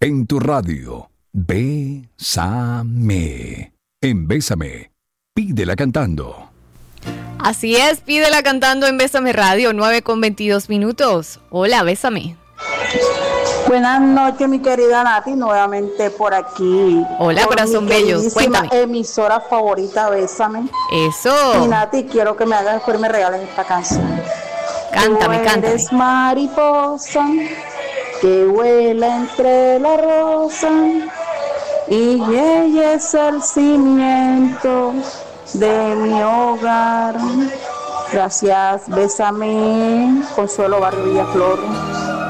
en tu radio. Bésame. En Bésame, pídela cantando. Así es, pídela cantando en Bésame Radio, 9:22. Hola, Bésame. Buenas noches, mi querida Nati, nuevamente por aquí. Hola, corazón bello, cuéntame. Emisora favorita, Bésame. Eso. Y Nati, quiero que me hagas después y me regales esta canción. Cántame. Eres mariposa que vuela entre la rosa y ella es el cimiento de mi hogar. Gracias, Bésame. Consuelo Barrio Villaflor.